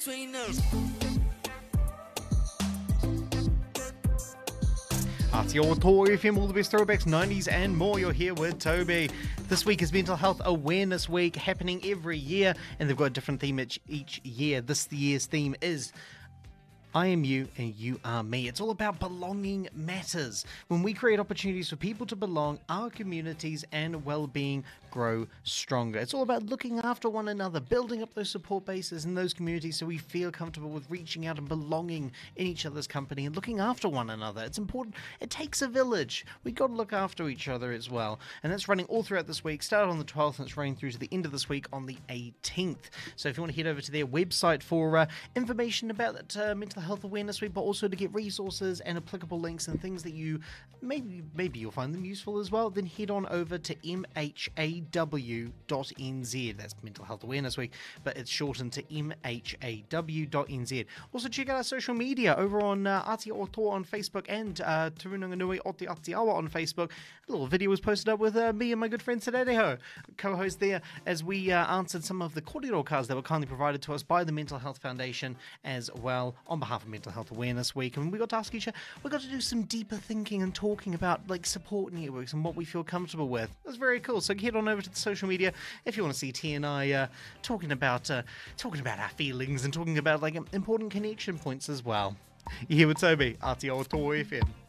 between us. Aotearoa FM, all the best throwbacks, 90s and more. You're here with Toby. This week is Mental Health Awareness Week, happening every year, and they've got a different theme each year. This year's theme is I am you and you are me. It's all about belonging matters. When we create opportunities for people to belong, our communities and well-being grow stronger. It's all about looking after one another, building up those support bases in those communities so we feel comfortable with reaching out and belonging in each other's company and looking after one another. It's important. It takes a village. We've got to look after each other as well. And that's running all throughout this week. Started on the 12th and it's running through to the end of this week on the 18th. So if you want to head over to their website for information about that Mental Health Awareness Week, but also to get resources and applicable links and things that you maybe you'll find them useful as well, then head on over to mhaw.nz. That's Mental Health Awareness Week, but it's shortened to mhaw.nz. Also check out our social media over on Aotearoa on Facebook and Turunanganui Oti Atiawa on Facebook. A little video was posted up with me and my good friend Sarereho, co-host there, as we answered some of the kōrero cards that were kindly provided to us by the Mental Health Foundation as well on behalf of Mental Health Awareness Week. And we got to ask each other, we got to do some deeper thinking and talking about like support networks and what we feel comfortable with. It was very cool. So head on over to the social media if you want to see T and I talking about our feelings and talking about like important connection points as well. You're here with Toby, Aotearoa FM.